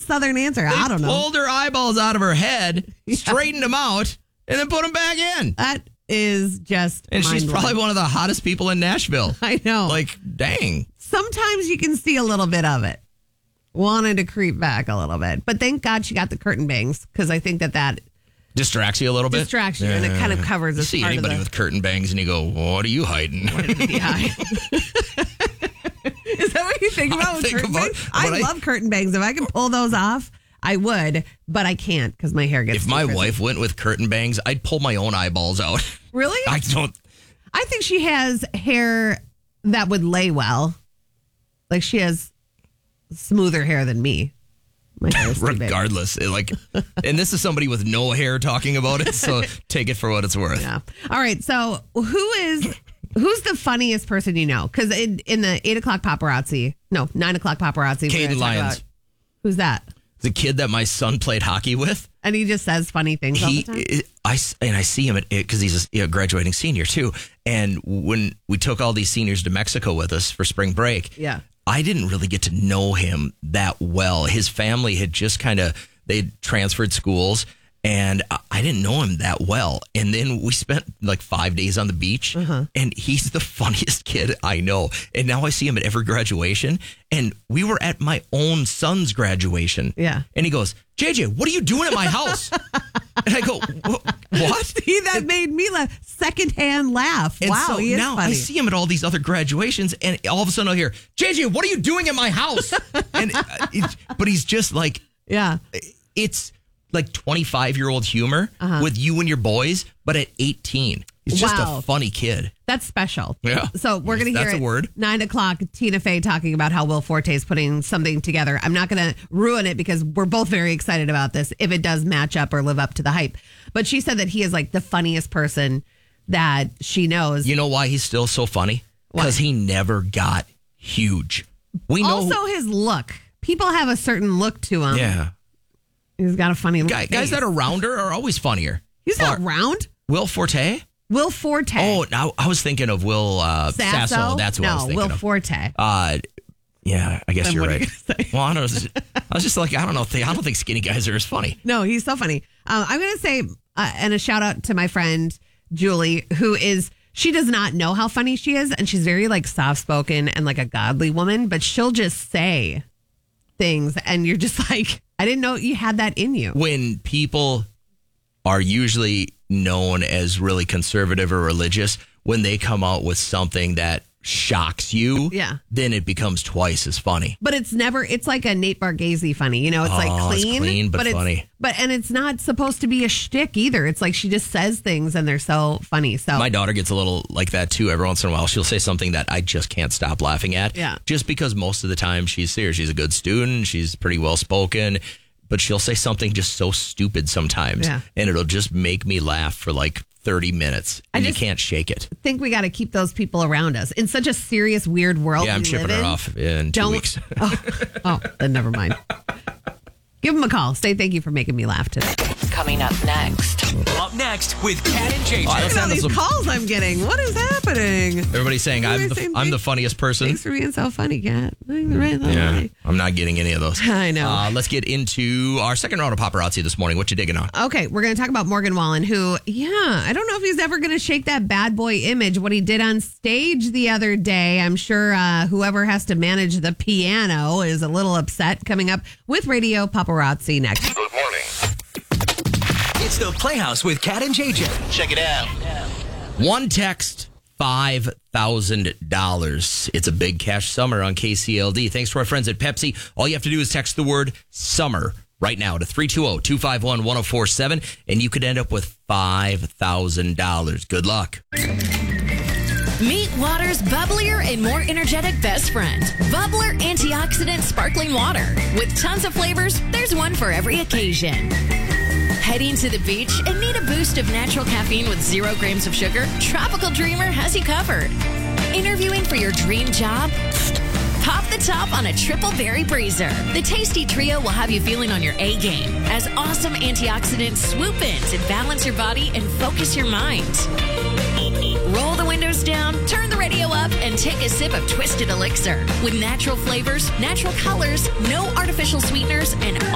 Southern answer. I don't know. Pulled her eyeballs out of her head, straightened them out, and then put them back in. That is just And she's mind-blowing. probably one of the hottest people in Nashville. I know. Like, dang. Sometimes you can see a little bit of it. Wanted to creep back a little bit. But thank God she got the curtain bangs, because I think that Distracts you a little bit? distracts you, and it kind of covers You this see part anybody of with curtain bangs and you go, what are you hiding? Yeah. Is that what you think about with curtain bangs? I love curtain bangs. If I can pull those off, I would, but I can't because my hair gets If my wife went with curtain bangs, I'd pull my own eyeballs out. Really? I don't. I think she has hair that would lay well. Like she has smoother hair than me. My hair is too big. Regardless, and this is somebody with no hair talking about it, so take it for what it's worth. Yeah. All right. So who's the funniest person you know? Because in the 9 o'clock paparazzi, Caden Lyons. Who's that? The kid that my son played hockey with. And he just says funny things all the time? I see him because he's a graduating senior too. And when we took all these seniors to Mexico with us for spring break, yeah, I didn't really get to know him that well. His family had just they'd transferred schools, and I didn't know him that well. And then we spent like 5 days on the beach, and he's the funniest kid I know. And now I see him at every graduation, and we were at my own son's graduation. Yeah. And he goes, JJ, what are you doing at my house? And I go, what? See, that made me laugh. Secondhand laugh. And wow, so he is now funny. I see him at all these other graduations, and all of a sudden I'll hear, JJ, what are you doing at my house? And but he's just like, yeah, it's like 25-year-old humor with you and your boys, but at 18. He's just a funny kid. That's special. Yeah. So we're going to hear That's a word. 9 o'clock, Tina Fey talking about how Will Forte is putting something together. I'm not going to ruin it because we're both very excited about this if it does match up or live up to the hype. But she said that he is like the funniest person that she knows. You know why he's still so funny? Because he never got huge. We know. Also his look. People have a certain look to him. Yeah. He's got a funny look. Guys that are rounder are always funnier. He's not round. Will Forte? Will Forte. Oh, now I was thinking of Will Sasso. That's what I was thinking Will of. Forte. Yeah, I guess Then you're what are right. you gonna say? Well, I was just like, I don't know. I don't think skinny guys are as funny. No, he's so funny. I'm going to say, and a shout out to my friend Julie, she does not know how funny she is, and she's very like soft spoken and like a godly woman, but she'll just say things, and you're just like, I didn't know you had that in you. When people are usually known as really conservative or religious, when they come out with something that shocks you, then it becomes twice as funny. But it's like a Nate Bargatze funny, you know, it's like clean, it's clean but funny. And it's not supposed to be a shtick either. It's like she just says things and they're so funny. So my daughter gets a little like that too. Every once in a while, she'll say something that I just can't stop laughing at. Yeah. Just because most of the time she's serious. She's a good student. She's pretty well spoken. But she'll say something just so stupid sometimes. Yeah. And it'll just make me laugh for like 30 minutes. And you can't shake it. I think we got to keep those people around us in such a serious, weird world. Yeah, I'm shipping her off in 2 weeks. Then never mind. Give them a call. Say thank you for making me laugh today. Coming up next. Up next with Kat and JJ. Look at all these calls I'm getting. What is happening? Everybody's saying I'm the funniest person. Thanks for being so funny, Kat. Yeah, I'm not getting any of those. I know. Let's get into our second round of paparazzi this morning. What you digging on? Okay, we're going to talk about Morgan Wallen, who, I don't know if he's ever going to shake that bad boy image. What he did on stage the other day, I'm sure whoever has to manage the piano is a little upset. Coming up with Radio Paparazzi next. Good morning. It's the Playhouse with Kat and JJ. Check it out. One text, $5,000. It's a big cash summer on KCLD. Thanks to our friends at Pepsi. All you have to do is text the word summer right now to 320-251-1047, and you could end up with $5,000. Good luck. Meet water's bubblier and more energetic best friend, Bubbler Antioxidant Sparkling Water. With tons of flavors, there's one for every occasion. Heading to the beach and need a boost of natural caffeine with 0 grams of sugar? Tropical Dreamer has you covered. Interviewing for your dream job? Pop the top on a triple berry breezer. The tasty trio will have you feeling on your A game as awesome antioxidants swoop in to balance your body and focus your mind. Roll the windows down, turn the radio up, and take a sip of Twisted Elixir. With natural flavors, natural colors, no artificial sweeteners, and